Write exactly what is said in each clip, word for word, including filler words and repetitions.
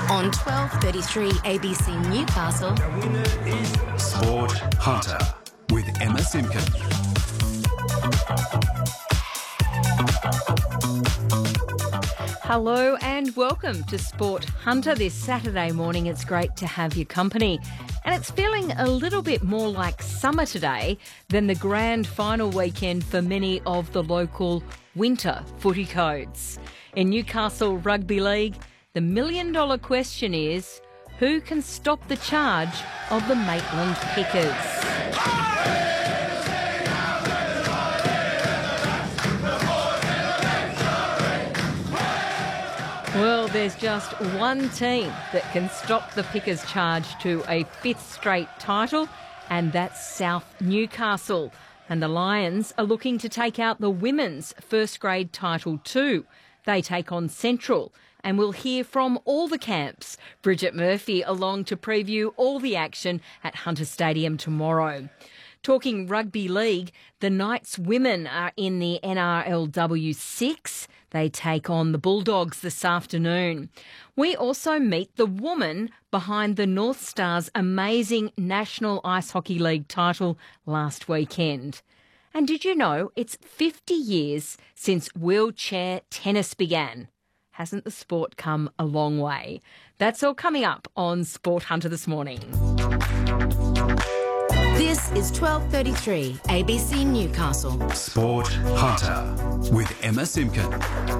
On twelve thirty-three A B C Newcastle. The winner is Sport Hunter with Emma Simkin. Hello and welcome to Sport Hunter this Saturday morning. It's great to have your company. And it's feeling a little bit more like summer today than the grand final weekend for many of the local winter footy codes. In Newcastle Rugby League, the million dollar question is, who can stop the charge of the Maitland Pickers? Well, there's just one team that can stop the Pickers' charge to a fifth straight title, and that's South Newcastle. And the Lions are looking to take out the women's first grade title too. They take on Central, and we'll hear from all the camps. Bridget Murphy along to preview all the action at Hunter Stadium tomorrow. Talking rugby league, the Knights women are in the N R L W six. They take on the Bulldogs this afternoon. We also meet the woman behind the North Stars' amazing National Ice Hockey League title last weekend. And did you know it's fifty years since wheelchair tennis began? Hasn't the sport come a long way? That's all coming up on Sport Hunter this morning. This is twelve thirty-three A B C Newcastle. Sport Hunter with Emma Simkin.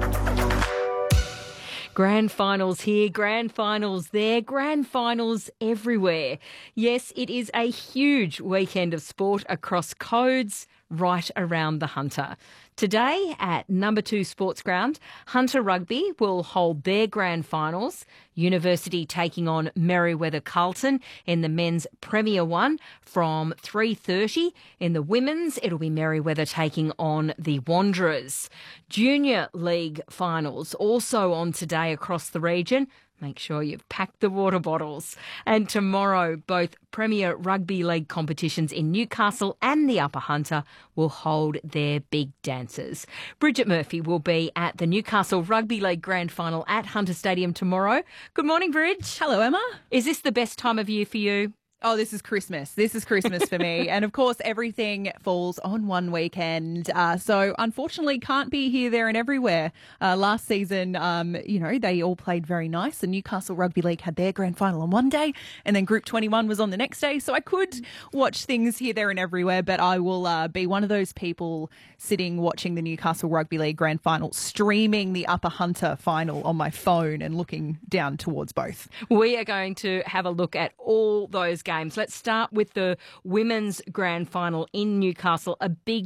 Grand finals here, grand finals there, grand finals everywhere. Yes, it is a huge weekend of sport across codes right around the Hunter. Today at number two Sports Ground, Hunter Rugby will hold their grand finals. University taking on Merewether Carlton in the men's Premier One from three thirty. In the women's, it'll be Merewether taking on the Wanderers. Junior League finals also on today across the region. Make sure you've packed the water bottles. And tomorrow, both Premier Rugby League competitions in Newcastle and the Upper Hunter will hold their big dances. Bridget Murphy will be at the Newcastle Rugby League Grand Final at Hunter Stadium tomorrow. Good morning, Bridge. Hello, Emma. Is this the best time of year for you? Oh, this is Christmas. This is Christmas for me. And of course, everything falls on one weekend. Uh, so unfortunately, can't be here, there and everywhere. Uh, last season, um, you know, they all played very nice. The Newcastle Rugby League had their grand final on one day and then Group twenty-one was on the next day. So I could watch things here, there and everywhere, but I will uh, be one of those people sitting watching the Newcastle Rugby League grand final, streaming the Upper Hunter final on my phone and looking down towards both. We are going to have a look at all those games. Let's start with the women's grand final in Newcastle, a big